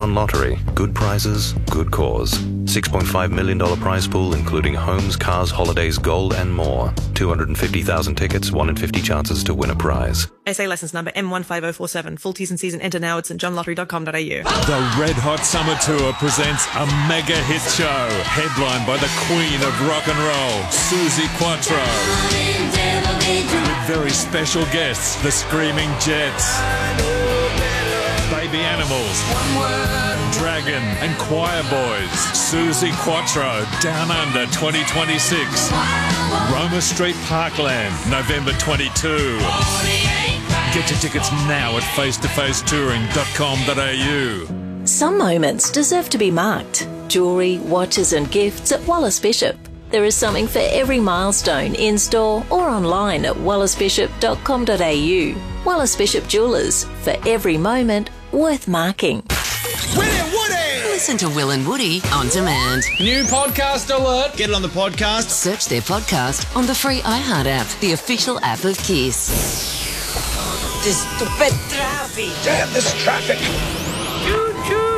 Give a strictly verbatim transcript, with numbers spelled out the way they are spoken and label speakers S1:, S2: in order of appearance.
S1: John Lottery. Good prizes, good cause. six point five million dollars prize pool, including homes, cars, holidays, gold, and more. two hundred fifty thousand tickets, one in fifty chances to win a prize.
S2: S A license number M one five zero four seven. Full T's and C's and enter now at st john lottery dot com dot a u.
S3: The Red Hot Summer Tour presents a mega hit show, headlined by the Queen of Rock and Roll, Suzi Quatro. With very special guests, the Screaming Jets, Baby Animals, Dragon and Choir Boys. Suzi Quatro, Down Under twenty twenty-six. Roma Street Parkland, November twenty-second. Get your tickets now at face to face touring dot com dot a u.
S4: Some moments deserve to be marked. Jewellery, watches and gifts at Wallace Bishop. There is something for every milestone in-store or online at wallace bishop dot com dot a u. Wallace Bishop Jewellers, for every moment worth marking.
S5: Willie and Woody!
S6: Listen to Will and Woody on demand.
S5: New podcast alert. Get it on the podcast.
S6: Search their podcast on the free iHeart app, the official app of Kiss.
S7: This stupid traffic.
S5: Damn this traffic.
S7: Choo choo.